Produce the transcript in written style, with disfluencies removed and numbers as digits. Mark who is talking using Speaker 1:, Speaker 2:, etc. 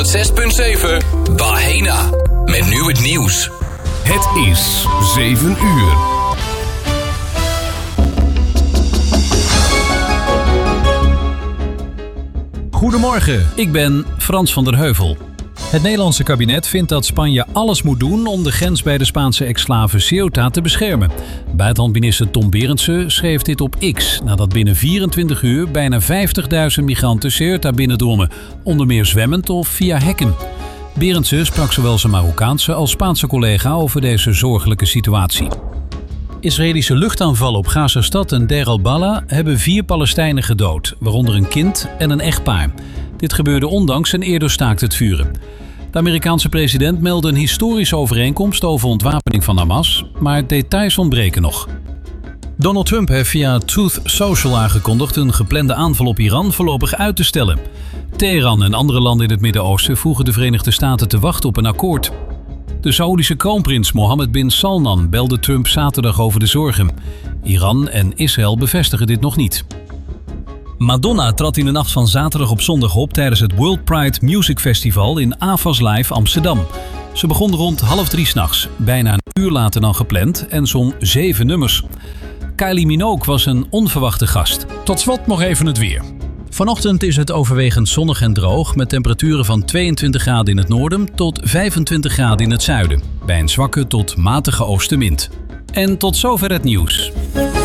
Speaker 1: 6.7 Bahena. Met nu het nieuws.
Speaker 2: Het is 7 uur.
Speaker 3: Goedemorgen, ik ben Frans van der Heuvel. Het Nederlandse kabinet vindt dat Spanje alles moet doen om de grens bij de Spaanse exclave Ceuta te beschermen. Buitenlandminister Tom Berendsen schreef dit op X nadat binnen 24 uur bijna 50.000 migranten Ceuta binnendrongen, onder meer zwemmend of via hekken. Berendsen sprak zowel zijn Marokkaanse als Spaanse collega over deze zorgelijke situatie. Israëlische luchtaanvallen op Gazastad en Deir al-Balah hebben 4 Palestijnen gedood, waaronder een kind en een echtpaar. Dit gebeurde ondanks een eerder staakt het vuren. De Amerikaanse president meldde een historische overeenkomst over ontwapening van Hamas, maar details ontbreken nog. Donald Trump heeft via Truth Social aangekondigd een geplande aanval op Iran voorlopig uit te stellen. Teheran en andere landen in het Midden-Oosten vroegen de Verenigde Staten te wachten op een akkoord. De Saoedische kroonprins Mohammed bin Salman belde Trump zaterdag over de zorgen. Iran en Israël bevestigen dit nog niet. Madonna trad in de nacht van zaterdag op zondag op tijdens het World Pride Music Festival in Avas Live Amsterdam. Ze begon rond 2:30 s'nachts, bijna een uur later dan gepland en zong 7 nummers. Kylie Minogue was een onverwachte gast. Tot slot nog even het weer. Vanochtend is het overwegend zonnig en droog met temperaturen van 22 graden in het noorden tot 25 graden in het zuiden. Bij een zwakke tot matige oostenwind. En tot zover het nieuws.